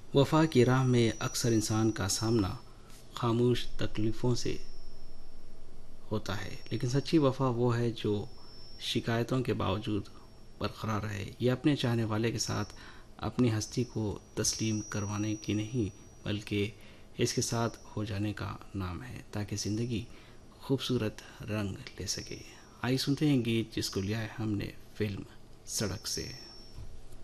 वफा की राह में अक्सर इंसान का सामना खामोश तकलीफ़ों से होता है, लेकिन सच्ची वफा वो है जो शिकायतों के बावजूद बरकरार रहे। ये अपने चाहने वाले के साथ अपनी हस्ती को तस्लीम करवाने की नहीं, बल्कि इसके साथ हो जाने का नाम है, ताकि ज़िंदगी खूबसूरत रंग ले सके। आइए सुनते हैं गीत जिसको लिया है हमने फिल्म सड़क से।